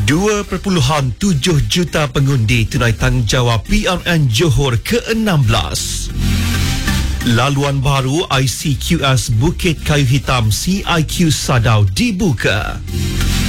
2.7 juta pengundi tunai tanggungjawab PRN Johor ke-16. Laluan baru ICQS Bukit Kayu Hitam CIQ Sadau dibuka.